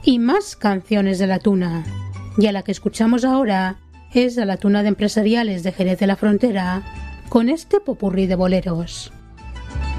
y más canciones de la tuna. Y a la que escuchamos ahora es a la Tuna de Empresariales de Jerez de la Frontera con este popurrí de boleros.